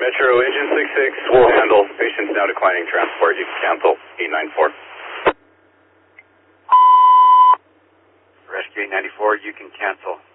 Metro Engine 66 will handle patients now declining transport. You can cancel 894. Rescue 894, you can cancel